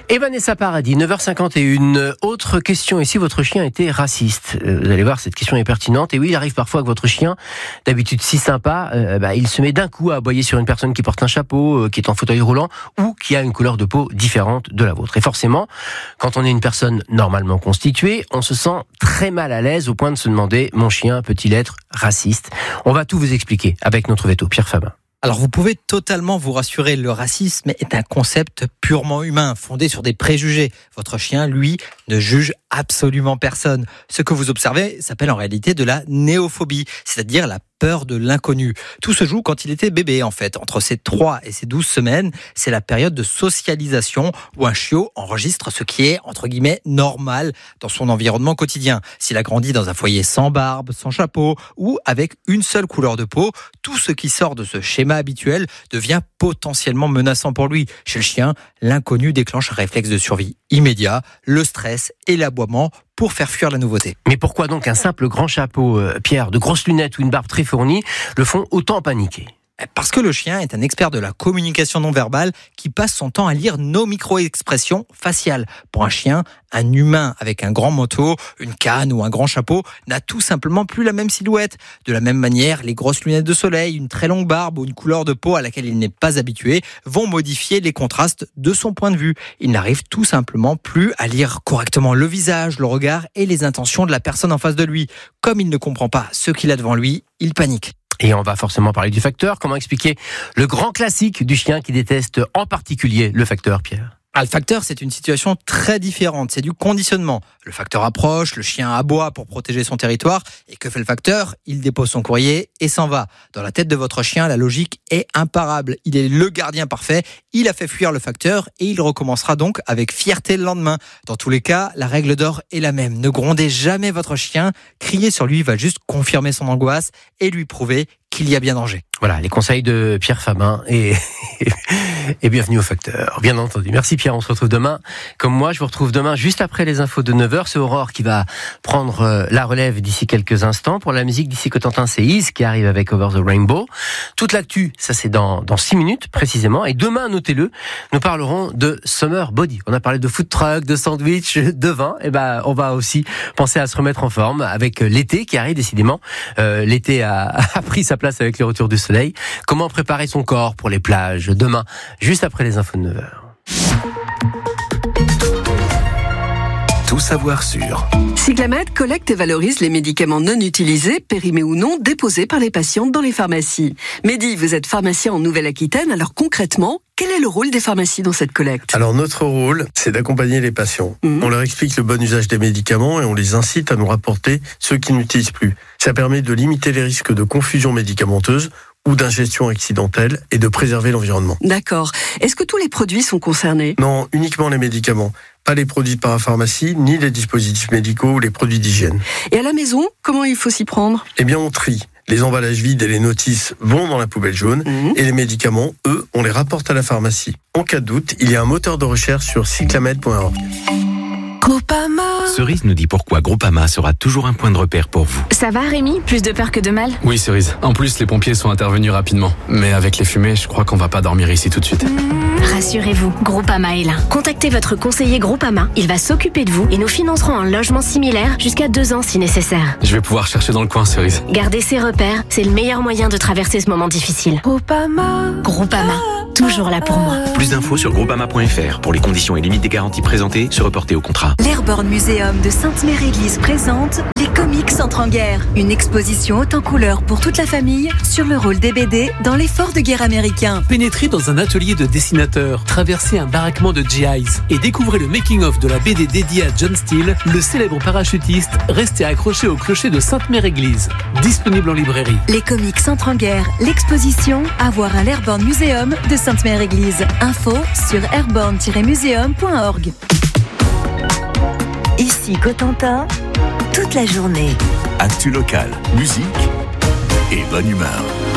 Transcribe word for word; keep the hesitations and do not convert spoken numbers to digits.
Et Vanessa Paradis, neuf heures cinquante et une. Autre question, et si votre chien était raciste? Vous allez voir, cette question est pertinente. Et oui, il arrive parfois que votre chien, d'habitude si sympa, euh, bah, il se met d'un coup à aboyer sur une personne qui porte un chapeau, euh, qui est en fauteuil roulant, ou qui a une couleur de peau différente de la vôtre. Et forcément, quand on est une personne normalement constituée, on se sent très mal à l'aise au point de se demander, mon chien peut-il être raciste? On va tout vous expliquer avec notre veto, Pierre Fabin. Alors vous pouvez totalement vous rassurer, le racisme est un concept purement humain, fondé sur des préjugés. Votre chien, lui, ne juge absolument personne. Ce que vous observez s'appelle en réalité de la néophobie, c'est-à-dire la peur de l'inconnu. Tout se joue quand il était bébé en fait. Entre ses trois et ses douze semaines, c'est la période de socialisation où un chiot enregistre ce qui est, entre guillemets, normal dans son environnement quotidien. S'il a grandi dans un foyer sans barbe, sans chapeau ou avec une seule couleur de peau, tout ce qui sort de ce schéma habituel devient potentiellement menaçant pour lui. Chez le chien, l'inconnu déclenche un réflexe de survie immédiat, le stress et l'aboiement pour faire fuir la nouveauté. Mais pourquoi donc un simple grand chapeau, euh, Pierre, de grosses lunettes ou une barbe très fournie le font autant paniquer? Parce que le chien est un expert de la communication non verbale qui passe son temps à lire nos micro-expressions faciales. Pour un chien, un humain avec un grand manteau, une canne ou un grand chapeau n'a tout simplement plus la même silhouette. De la même manière, les grosses lunettes de soleil, une très longue barbe ou une couleur de peau à laquelle il n'est pas habitué vont modifier les contrastes de son point de vue. Il n'arrive tout simplement plus à lire correctement le visage, le regard et les intentions de la personne en face de lui. Comme il ne comprend pas ce qu'il a devant lui, il panique. Et on va forcément parler du facteur. Comment expliquer le grand classique du chien qui déteste en particulier le facteur, Pierre? Ah, le facteur, c'est une situation très différente. C'est du conditionnement. Le facteur approche, le chien aboie pour protéger son territoire. Et que fait le facteur? Il dépose son courrier et s'en va. Dans la tête de votre chien, la logique est imparable. Il est le gardien parfait. Il a fait fuir le facteur et il recommencera donc avec fierté le lendemain. Dans tous les cas, la règle d'or est la même. Ne grondez jamais votre chien. Crier sur lui va juste confirmer son angoisse et lui prouver qu'il y a bien danger. Voilà, les conseils de Pierre Fabin et, et bienvenue au facteur, bien entendu. Merci Pierre, on se retrouve demain. Comme moi, je vous retrouve demain juste après les infos de neuf heures. C'est Aurore qui va prendre la relève d'ici quelques instants. Pour la musique d'ici Cotentin, c'est Is qui arrive avec Over the Rainbow. Toute l'actu, ça c'est dans, dans six minutes précisément. Et demain, notez-le, nous parlerons de Summer Body. On a parlé de food truck, de sandwich, de vin. Et ben, on va aussi penser à se remettre en forme avec l'été qui arrive décidément. Euh, l'été a, a pris sa place avec le retour du soleil. Comment préparer son corps pour les plages demain, juste après les infos de neuf heures. Tout savoir sur Cyclamed collecte et valorise les médicaments non utilisés, périmés ou non, déposés par les patientes dans les pharmacies. Mehdi, vous êtes pharmacien en Nouvelle-Aquitaine, alors concrètement, quel est le rôle des pharmacies dans cette collecte? Alors notre rôle, c'est d'accompagner les patients. Mmh. On leur explique le bon usage des médicaments et on les incite à nous rapporter ceux qu'ils n'utilisent plus. Ça permet de limiter les risques de confusion médicamenteuse ou d'ingestion accidentelle et de préserver l'environnement. D'accord. Est-ce que tous les produits sont concernés? Non, uniquement les médicaments. Pas les produits de parapharmacie, ni les dispositifs médicaux ou les produits d'hygiène. Et à la maison, comment il faut s'y prendre? Eh bien, on trie. Les emballages vides et les notices vont dans la poubelle jaune mmh. et les médicaments, eux, on les rapporte à la pharmacie. En cas de doute, il y a un moteur de recherche sur cyclamed point org. Groupama. Cerise nous dit pourquoi Groupama sera toujours un point de repère pour vous. Ça va Rémi? Plus de peur que de mal? Oui Cerise, en plus les pompiers sont intervenus rapidement. Mais avec les fumées, je crois qu'on va pas dormir ici tout de suite. Mmh, rassurez-vous, Groupama est là. Contactez votre conseiller Groupama, il va s'occuper de vous et nous financerons un logement similaire jusqu'à deux ans si nécessaire. Je vais pouvoir chercher dans le coin Cerise. Garder ses repères, c'est le meilleur moyen de traverser ce moment difficile. Groupama. Groupama, toujours là pour moi. Plus d'infos sur groupama point f r. Pour les conditions et limites des garanties présentées, se reporter au contrat. L'Airborne Museum de Sainte-Mère-Église présente Les Comics Entrent en guerre. Une exposition haute en couleurs pour toute la famille sur le rôle des B D dans l'effort de guerre américain. Pénétrez dans un atelier de dessinateur, traversez un baraquement de G Is et découvrez le making-of de la B D dédiée à John Steele, le célèbre parachutiste resté accroché au clocher de Sainte-Mère-Église. Disponible en librairie. Les Comics Entrent en guerre. L'exposition à voir à l'Airborne Museum de Sainte-Mère-Église. Info sur airborne tiret museum point org. Ici Cotentin, toute la journée. Actu locale, musique et bonne humeur.